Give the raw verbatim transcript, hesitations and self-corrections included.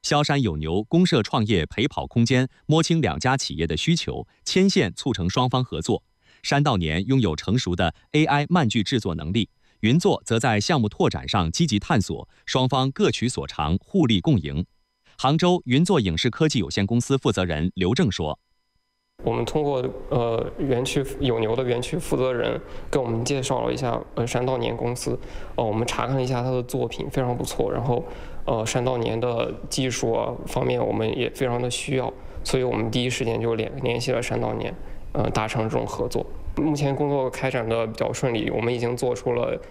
萧山有牛公社创业陪跑空间摸清两家企业的需求，牵线促成双方合作。山道年拥有成熟的 A I 漫剧制作能力，云作则在项目拓展上积极探索，双方各取所长，互利共赢。杭州云作影视科技有限公司负责人刘正说。 我们通过呃园区有牛的园区负责人跟我们介绍了一下呃山道年公司，呃我们查看了一下他的作品非常不错，然后呃山道年的技术啊方面我们也非常的需要，所以我们第一时间就联联系了山道年，呃达成这种合作。目前工作开展的比较顺利，我们已经做出了